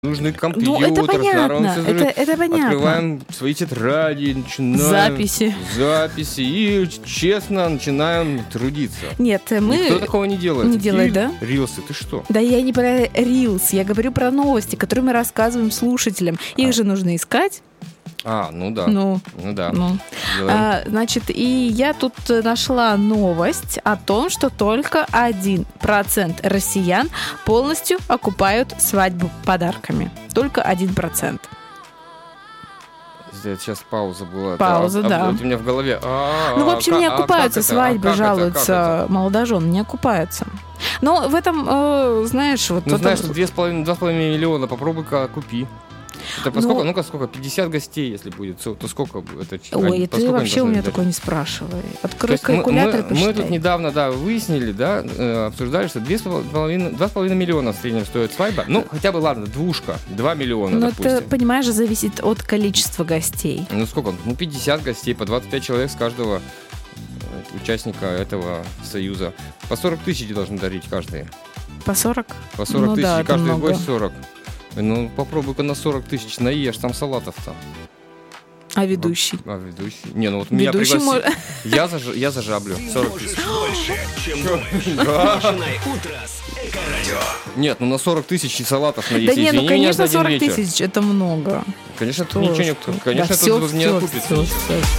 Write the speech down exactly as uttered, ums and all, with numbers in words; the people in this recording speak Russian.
Нужны компьютер, Ну, это понятно, это, это понятно. Открываем свои тетради, начинаем... Записи. Записи и честно начинаем трудиться. Нет, мы... Никто такого не делает. Не делает, да? Рилсы, ты что? Да я не про рилс, я говорю про новости, которые мы рассказываем слушателям. Их а. же нужно искать. А, ну да. Ну, ну да. Ну. А, значит, и я тут нашла новость о том, что только один процент россиян полностью окупают свадьбу подарками. Только один процент. Сейчас пауза была. Пауза, да. да. А, вот у меня в голове. А, ну, в общем, не окупаются а свадьбы, а жалуются молодожены, не окупаются. Но в этом, э, знаешь, вот... Ну, это... знаешь, два с половиной миллиона, попробуй-ка купи. Это по ну, сколько? Ну-ка, сколько? пятьдесят гостей, если будет, то сколько это? Ой, ты вообще у меня такое не спрашивай. Открой калькулятор и посчитай. Мы тут недавно, да, выяснили, да, обсуждали, что два с половиной миллиона в среднем стоит свадьба. Ну, хотя бы, ладно, двушка, два миллиона, но допустим. Но это, понимаешь, зависит от количества гостей. Ну, сколько? Ну, пятьдесят гостей, по двадцать пять человек с каждого участника этого союза. По сорок тысяч должны дарить каждый. По сорок? По сорок ну, тысяч, да, и каждый много. гость сорок. Ну, попробуй-ка на сорок тысяч наешь там салатов-то. А ведущий? А, ведущий? Не, ну вот ведущий меня пригласили. Мож... Я, заж... я зажаблю. сорок тысяч. Больше, чем думаешь. Начинай утро с Эко-радио. Нет, ну на сорок тысяч и салатов наесть. Да нет, ну конечно сорок тысяч это много. Конечно, что, ничего не, что? конечно, Да, тут все, не все, окупится. все, все.